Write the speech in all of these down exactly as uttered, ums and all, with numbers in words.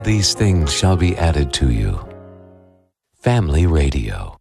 These things shall be added to you. Family Radio.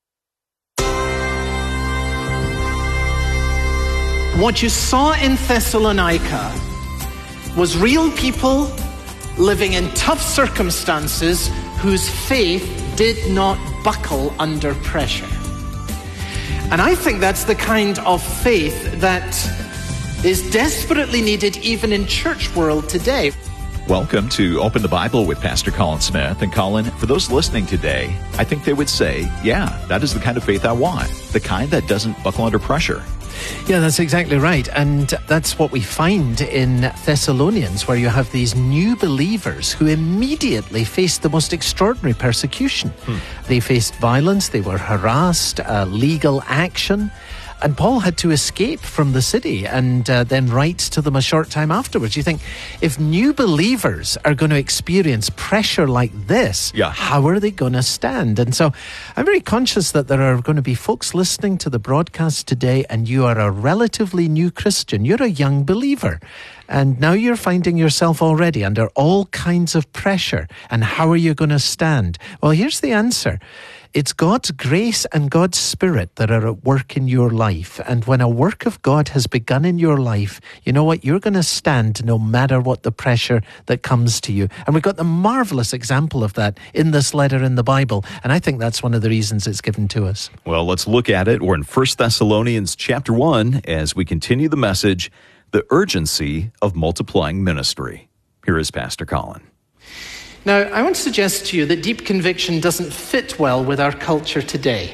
What you saw in Thessalonica was real people living in tough circumstances whose faith did not buckle under pressure. And I think that's the kind of faith that is desperately needed even in church world today. Welcome to Open the Bible with Pastor Colin Smith. And Colin, for those listening today, I think they would say, yeah, that is the kind of faith I want, the kind that doesn't buckle under pressure. Yeah, that's exactly right. And that's what we find in Thessalonians, where you have these new believers who immediately faced the most extraordinary persecution. Hmm. They faced violence, they were harassed, uh, legal action. And Paul had to escape from the city and uh, then writes to them a short time afterwards. You think, if new believers are going to experience pressure like this, yeah. how are they going to stand? And so I'm very conscious that there are going to be folks listening to the broadcast today, and you are a relatively new Christian. You're a young believer. And now you're finding yourself already under all kinds of pressure. And how are you going to stand? Well, here's the answer. It's God's grace and God's Spirit that are at work in your life. And when a work of God has begun in your life, you know what? You're going to stand no matter what the pressure that comes to you. And we've got the marvelous example of that in this letter in the Bible. And I think that's one of the reasons it's given to us. Well, let's look at it. We're in First Thessalonians chapter one as we continue the message, the urgency of multiplying ministry. Here is Pastor Colin. Now, I want to suggest to you that deep conviction doesn't fit well with our culture today.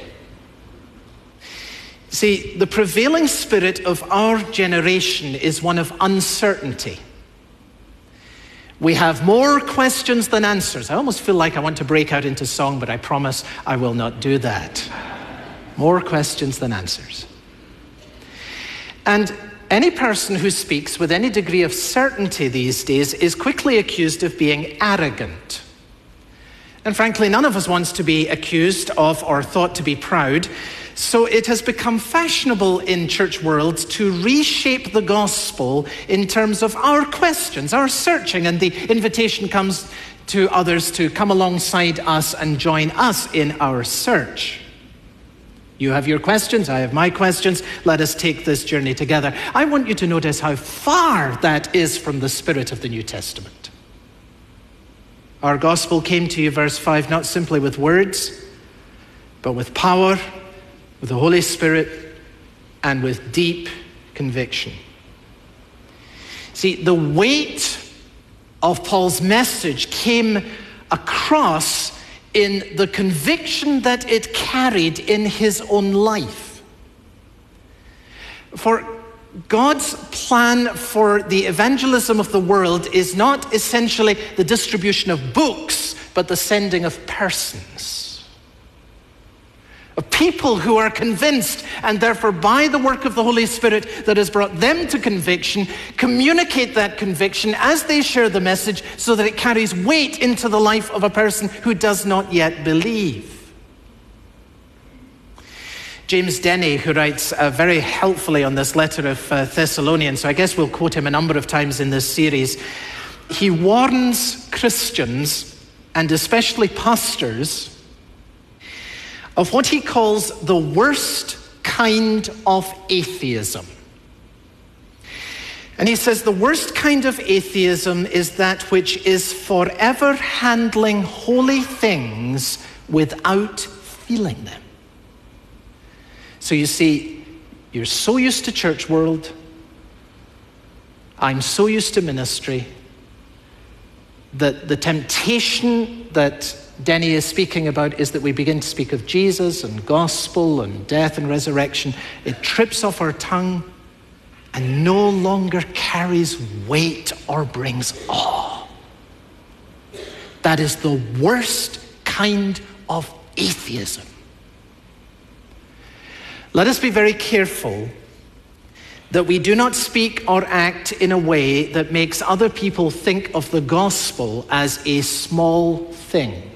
See, the prevailing spirit of our generation is one of uncertainty. We have more questions than answers. I almost feel like I want to break out into song, but I promise I will not do that. More questions than answers. And any person who speaks with any degree of certainty these days is quickly accused of being arrogant. And frankly, none of us wants to be accused of or thought to be proud. So it has become fashionable in church world to reshape the gospel in terms of our questions, our searching, and the invitation comes to others to come alongside us and join us in our search. You have your questions, I have my questions. Let us take this journey together. I want you to notice how far that is from the spirit of the New Testament. Our gospel came to you, verse five, not simply with words, but with power, with the Holy Spirit, and with deep conviction. See, the weight of Paul's message came across in the conviction that it carried in his own life. For God's plan for the evangelism of the world is not essentially the distribution of books, but the sending of persons. Of people who are convinced and therefore by the work of the Holy Spirit that has brought them to conviction, communicate that conviction as they share the message so that it carries weight into the life of a person who does not yet believe. James Denney, who writes uh, very helpfully on this letter of uh, Thessalonians, so I guess we'll quote him a number of times in this series, he warns Christians, and especially pastors, of what he calls the worst kind of atheism. And he says the worst kind of atheism is that which is forever handling holy things without feeling them. So you see, you're so used to church world. I'm so used to ministry that the temptation that Denny is speaking about is that we begin to speak of Jesus and gospel and death and resurrection. It trips off our tongue and no longer carries weight or brings awe. That is the worst kind of atheism. Let us be very careful that we do not speak or act in a way that makes other people think of the gospel as a small thing.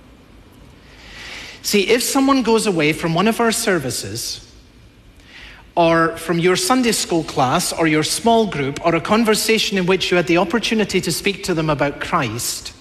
See, if someone goes away from one of our services, or from your Sunday school class, or your small group, or a conversation in which you had the opportunity to speak to them about Christ,